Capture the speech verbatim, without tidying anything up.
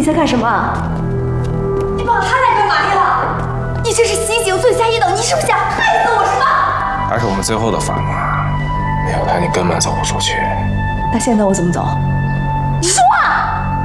在干什么？你绑他来干嘛呀？你这是袭警，罪加一等，你是不是想害死我是吧？ 还是我们最后的砝码，没有他你根本走不出去。 那现在我怎么走？你说啊！